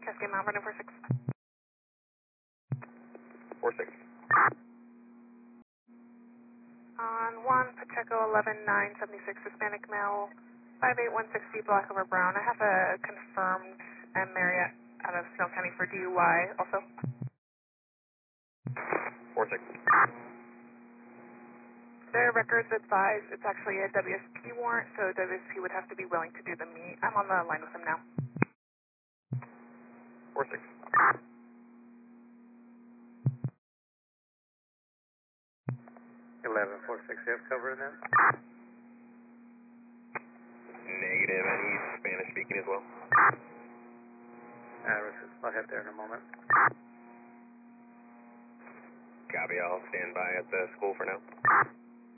Cascade Mount, running 46. 46. On 1, Pacheco 11976, Hispanic male, 58160, black over brown. I have a confirmed M. Marriott out of Snow County for DUI also. 46. Their records advise it's actually a WSP warrant, so WSP would have to be willing to do the meet. I'm on the line with them now. 46. 1146, you have cover in that? Negative, and he's Spanish speaking as well. I'll head there in a moment. Copy, I'll stand by at the school for now.